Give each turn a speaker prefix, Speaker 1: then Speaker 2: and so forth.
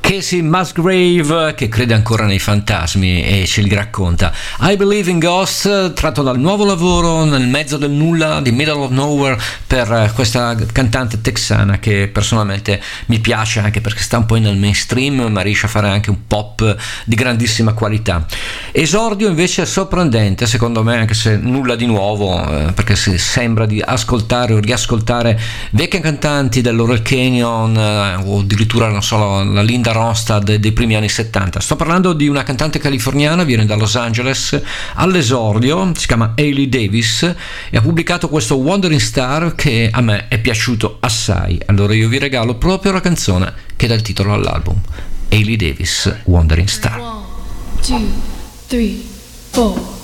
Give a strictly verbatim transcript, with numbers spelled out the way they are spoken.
Speaker 1: Casey Musgrave, che crede ancora nei fantasmi e ce li racconta. I Believe in Ghosts, tratto dal nuovo lavoro nel mezzo del nulla di Middle of Nowhere, per questa cantante texana che personalmente mi piace, anche perché sta un po' nel mainstream ma riesce a fare anche un pop di grandissima qualità. Esordio invece sorprendente secondo me, anche se nulla di nuovo, eh, perché si sembra di ascoltare o riascoltare vecchie cantanti dell'Oral Canyon, eh, o addirittura non so, la, la Linda Ronstadt dei primi anni settanta. Sto parlando di una cantante californiana, viene da Los Angeles all'esordio, si chiama Hailey Davis e ha pubblicato questo Wandering Star che a me è piaciuto assai. Allora io vi regalo proprio la canzone che dà il titolo all'album, Hailey Davis, Wandering Star.
Speaker 2: One, two, three, four.